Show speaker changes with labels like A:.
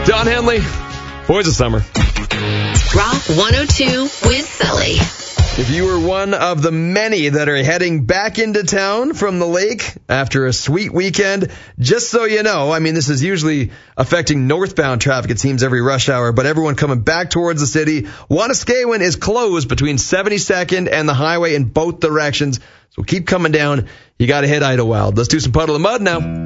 A: Don Henley, Boys of Summer.
B: Rock 102 with Sully.
A: If you were one of the many that are heading back into town from the lake after a sweet weekend, just so you know, I mean, this is usually affecting northbound traffic, it seems, every rush hour, but everyone coming back towards the city, Wanuskewin is closed between 72nd and the highway in both directions, so keep coming down. You got to hit Idlewild. Let's do some Puddle of Mud now.